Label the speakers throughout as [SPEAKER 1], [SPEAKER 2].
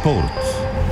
[SPEAKER 1] šport.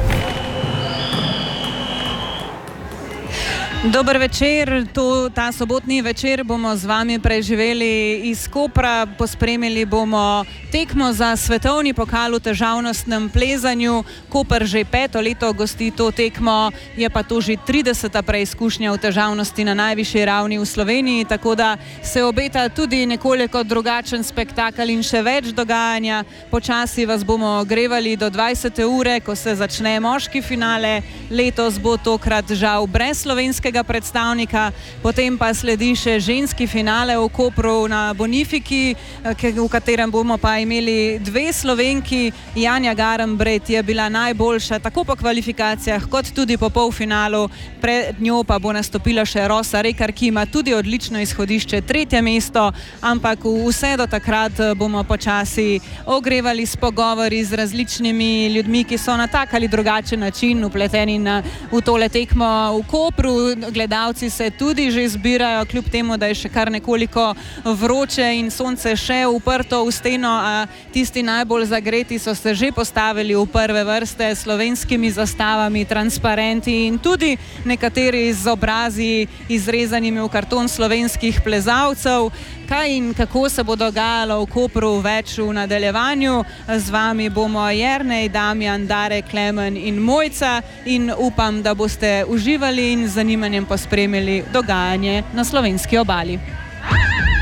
[SPEAKER 2] Dober večer, ta sobotni večer bomo z vami preživeli iz Kopra, pospremili bomo tekmo za svetovni pokal v težavnostnem plezanju. Koper že 5. leto gosti to tekmo, je pa to že 30. preizkušnja v težavnosti na najvišji ravni v Sloveniji, tako da se obeta tudi nekoliko drugačen spektakel in še več dogajanja. Počasi vas bomo ogrevali do 20. ure, ko se začne moški finale. Letos bo tokrat žal brez slovenskega predstavnika, potem pa sledi še ženski finale v Kopru na Bonifiki, v katerem bomo pa imeli dve Slovenki. Janja Garnbret je bila najboljša tako po kvalifikacijah kot tudi po polfinalu, pred njo pa bo nastopila še Rosa Rekar, ki ima tudi odlično izhodišče, 3. mesto, ampak vse do takrat bomo počasi ogrevali s pogovori z različnimi ljudmi, ki so na tak ali drugačen način vpleteni v tole tekmo v Kopru. Gledalci se tudi že zbirajo, kljub temu, da je še kar nekoliko vroče in sonce še uprto v steno, a tisti najbolj zagreti so se že postavili v prve vrste s slovenskimi zastavami, transparenti in tudi nekateri z obrazi izrezanimi v karton slovenskih plezalcev. Kaj in kako se bo dogajalo v Kopru, več v nadaljevanju. Z vami bomo Jernej, Damjan, Dare, Klemen in Mojca in upam, da boste uživali in z zanimanjem pospremili dogajanje na slovenski obali.